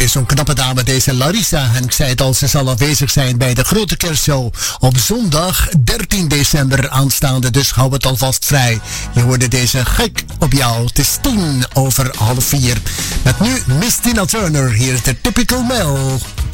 Weer zo'n knappe dame, deze Larissa. En ik zei het al, ze zal afwezig zijn bij de grote kerstshow op zondag 13 december aanstaande. Dus hou het alvast vrij. Je hoorde deze gek op jou. Het is 4:10. Met nu Miss Tina Turner. Hier is de Typical Mel.